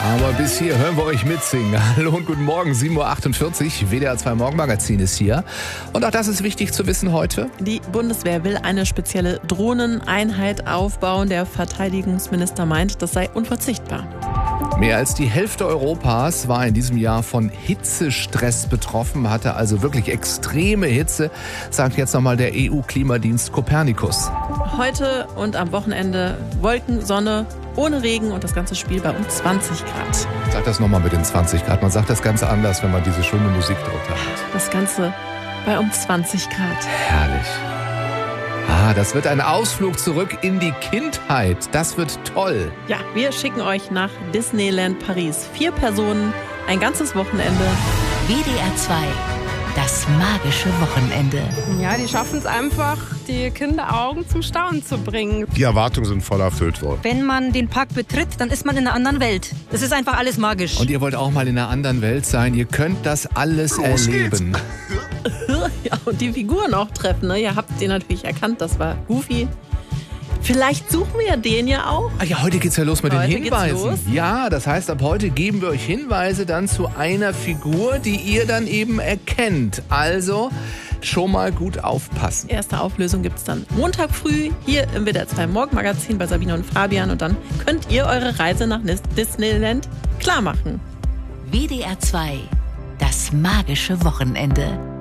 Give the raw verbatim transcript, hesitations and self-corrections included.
Aber bis hier hören wir euch mitsingen. Hallo und guten Morgen, sieben Uhr achtundvierzig, W D R zwei Morgenmagazin ist hier. Und auch das ist wichtig zu wissen heute. Die Bundeswehr will eine spezielle Drohneneinheit aufbauen. Der Verteidigungsminister meint, das sei unverzichtbar. Mehr als die Hälfte Europas war in diesem Jahr von Hitzestress betroffen, hatte also wirklich extreme Hitze, sagt jetzt nochmal der E U-Klimadienst Copernicus. Heute und am Wochenende Wolken, Sonne, ohne Regen und das ganze Spiel bei um zwanzig Grad. Sag das nochmal mit den zwanzig Grad. Man sagt das Ganze anders, wenn man diese schöne Musik drunter hat. Das Ganze bei um zwanzig Grad. Herrlich. Ah, das wird ein Ausflug zurück in die Kindheit. Das wird toll. Ja, wir schicken euch nach Disneyland Paris. Vier Personen, ein ganzes Wochenende. W D R zwei, das magische Wochenende. Ja, die schaffen es einfach, die Kinderaugen zum Staunen zu bringen. Die Erwartungen sind voll erfüllt worden. Wenn man den Park betritt, dann ist man in einer anderen Welt. Es ist einfach alles magisch. Und ihr wollt auch mal in einer anderen Welt sein. Ihr könnt das alles Los erleben. Ja, und die Figuren auch treffen. Ne? Ihr habt den natürlich erkannt, das war Goofy. Vielleicht suchen wir den ja auch. Ah ja, heute geht's ja los mit heute den Hinweisen. Geht's los. Ja, das heißt, ab heute geben wir euch Hinweise dann zu einer Figur, die ihr dann eben erkennt. Also schon mal gut aufpassen. Erste Auflösung gibt's dann Montag früh hier im W D R zwei Morgenmagazin bei Sabine und Fabian. Und dann könnt ihr eure Reise nach Disneyland klar machen. W D R zwei, das magische Wochenende.